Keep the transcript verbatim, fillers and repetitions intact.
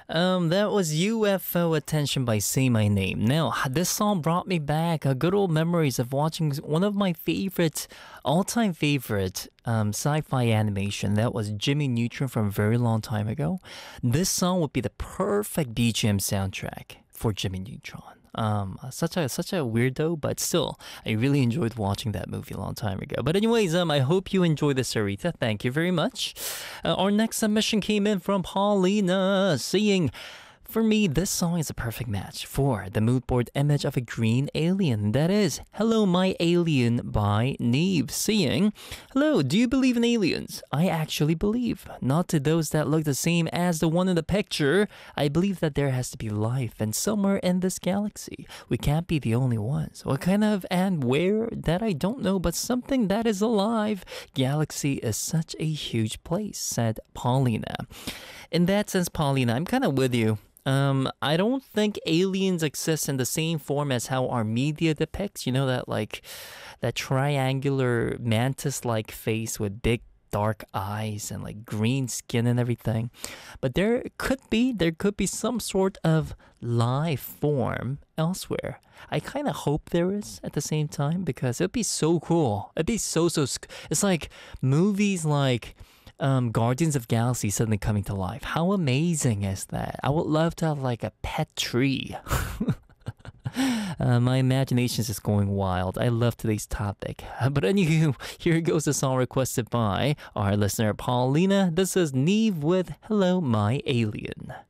Um, that was U F O Attention by Say My Name. Now, this song brought me back uh, good old memories of watching one of my favorite, all-time favorite um, sci-fi animation. That was Jimmy Neutron from a very long time ago. This song would be the perfect B G M soundtrack for Jimmy Neutron. Um, such a such a weirdo, but still, I really enjoyed watching that movie a long time ago. But anyways, um, I hope you enjoyed this, Sarita. Thank you very much. Uh, our next submission came in from Paulina, saying, "For me, this song is a perfect match for the mood board image of a green alien. That is, Hello My Alien by Neve, saying, hello, do you believe in aliens? I actually believe. Not to those that look the same as the one in the picture. I believe that there has to be life and somewhere in this galaxy. We can't be the only ones. What kind of and where, that I don't know, but something that is alive. Galaxy is such a huge place," said Paulina. In that sense, Paulina, I'm kind of with you. Um, I don't think aliens exist in the same form as how our media depicts. You know, that like that triangular mantis-like face with big dark eyes and like green skin and everything. But there could be, there could be some sort of life form elsewhere. I kind of hope there is at the same time, because it'd be so cool. It'd be so, so, sc- it's like movies like Um, Guardians of Galaxy suddenly coming to life. How amazing is that? I would love to have like a pet tree. uh, my imagination is just going wild. I love today's topic. But anywho, here goes a song requested by our listener Paulina. This is Neve with Hello My Alien.